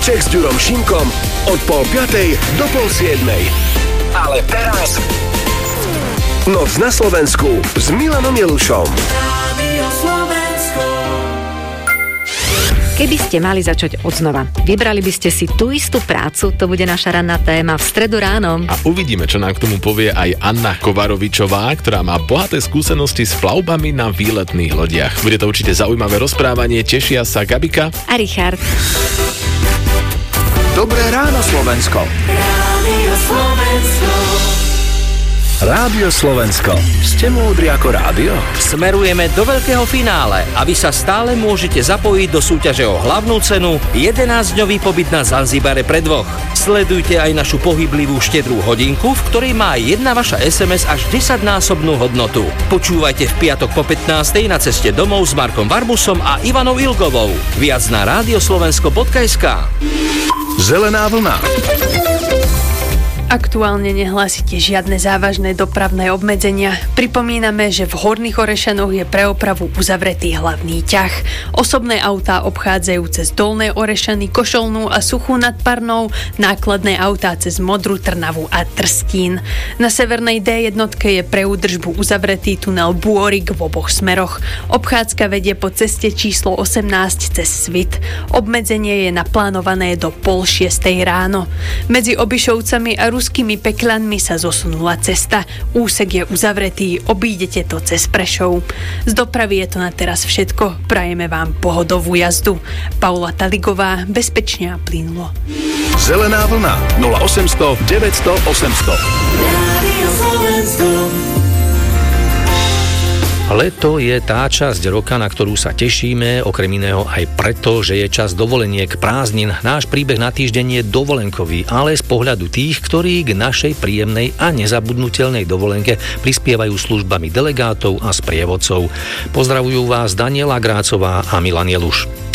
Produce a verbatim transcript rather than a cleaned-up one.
Vajíček s Ďurom Šimkom od pol piatej do pol siedmej. Ale teraz Noc na Slovensku s Milanom Jelušom. Rádio Slovensko. Keby ste mali začať odznova, vybrali by ste si tú istú prácu, to bude naša ranná téma v stredu ráno. A uvidíme, čo nám k tomu povie aj Anna Kovarovičová, ktorá má bohaté skúsenosti s plavbami na výletných lodiach. Bude to určite zaujímavé rozprávanie, tešia sa Gabika a Richard. Dobré ráno, Slovensko. Rádio Slovensko. Rádio Slovensko. Ste múdri ako rádio? Smerujeme do veľkého finále a vy sa stále môžete zapojiť do súťaže o hlavnú cenu jedenásťdňový pobyt na Zanzibare pre dvoch. Sledujte aj našu pohyblivú štedrú hodinku, v ktorej má jedna vaša es em es až desaťnásobnú hodnotu. Počúvajte v piatok po pätnástej na ceste domov s Markom Barbusom a Ivanou Ilgovou. Viac na radioslovensko bodka es ká. Zelená vlna. Aktuálne nehlásite žiadne závažné dopravné obmedzenia. Pripomíname, že v Horných Orešanoch je pre opravu uzavretý hlavný ťah. Osobné autá obchádzajú cez Dolné Orešany, Košolnú a Suchú nad Parnou, nákladné autá cez Modrú Trnavu a Trstín. Na severnej dé jednotke je pre údržbu uzavretý tunel Bôrik v oboch smeroch. Obchádzka vedie po ceste číslo osemnásť cez Svit. Obmedzenie je naplánované do pol šiestej ráno. Medzi Obišovcami a Ruskými Pekľanmi sa zosunula cesta. Úsek je uzavretý, obídete to cez Prešov. Z dopravy je to na teraz všetko. Prajeme vám pohodovú jazdu. Paula Taligová, bezpečne a plynulo. Zelená vlna nula osemsto deväťsto osemsto. Rádio Slovensko. Leto je tá časť roka, na ktorú sa tešíme, okrem iného aj preto, že je čas dovoleniek, prázdnin. Náš príbeh na týždeň je dovolenkový, ale z pohľadu tých, ktorí k našej príjemnej a nezabudnutelnej dovolenke prispievajú službami delegátov a sprievodcov. Pozdravujú vás Daniela Grácová a Milan Jeluš.